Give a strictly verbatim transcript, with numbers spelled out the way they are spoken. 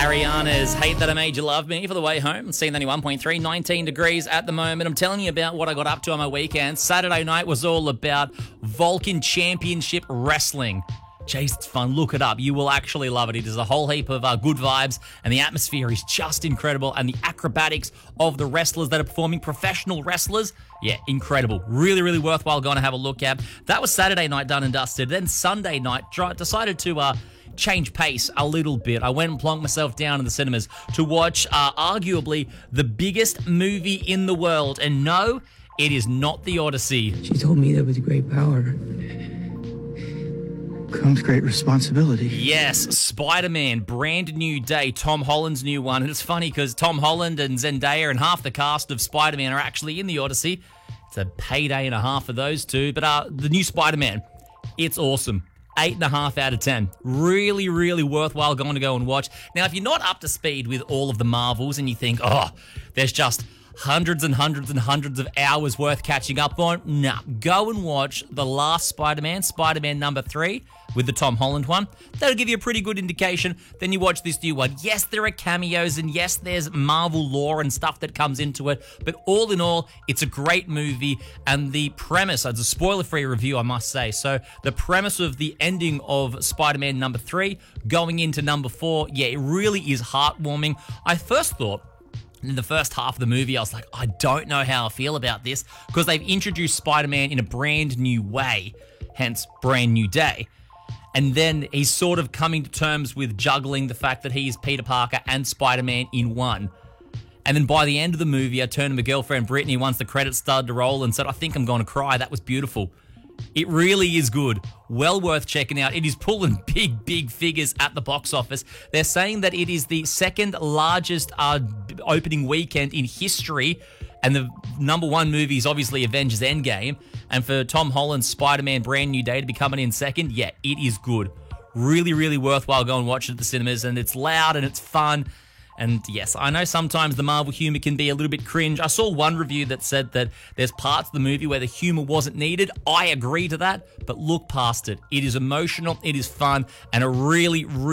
Ariana's Hate That I Made You Love Me for the way home. Scene ninety-one point three, nineteen degrees at the moment. I'm telling you about what I got up to on my weekend. Saturday night was all about Vulcan Championship Wrestling. Jeez, it's fun. Look it up. You will actually love it. It is a whole heap of uh, good vibes, and the atmosphere is just incredible, and the acrobatics of the wrestlers that are performing, professional wrestlers, yeah, incredible. Really, really worthwhile going to have a look at. That was Saturday night, done and dusted. Then Sunday night, dr- decided to... Uh, change pace a little bit. I went and plonked myself down in the cinemas to watch uh, arguably the biggest movie in the world. And no, it is not The Odyssey. She told me that with great power comes great responsibility. Yes, Spider-Man, brand new day, Tom Holland's new one. And it's funny because Tom Holland and Zendaya and half the cast of Spider-Man are actually in The Odyssey. It's a payday and a half for those two. But uh, the new Spider-Man, it's awesome. Eight and a half out of ten. Really, really worthwhile going to go and watch. Now, if you're not up to speed with all of the Marvels and you think, oh, there's just hundreds and hundreds and hundreds of hours worth catching up on, nah, go and watch the last Spider-Man, Spider-Man number three, with the Tom Holland one. That'll give you a pretty good indication. Then you watch this new one. Yes, there are cameos, and yes, there's Marvel lore and stuff that comes into it, but all in all, it's a great movie, and the premise, it's a spoiler-free review, I must say, so the premise of the ending of Spider-Man number three, going into number four, yeah, it really is heartwarming. I first thought, in the first half of the movie, I was like, I don't know how I feel about this, because they've introduced Spider-Man in a brand new way, hence Brand New Day. And then he's sort of coming to terms with juggling the fact that he's Peter Parker and Spider-Man in one. And then by the end of the movie, I turned to my girlfriend Brittany once the credits started to roll and said, I think I'm going to cry. That was beautiful. It really is good. Well worth checking out. It is pulling big, big figures at the box office. They're saying that it is the second largest uh, opening weekend in history. And the number one movie is obviously Avengers Endgame. And for Tom Holland's Spider-Man Brand New Day to be coming in second, yeah, it is good. Really, really worthwhile going and watch it at the cinemas. And it's loud and it's fun. And yes, I know sometimes the Marvel humor can be a little bit cringe. I saw one review that said that there's parts of the movie where the humor wasn't needed. I agree to that, but look past it. It is emotional, it is fun, and a really, really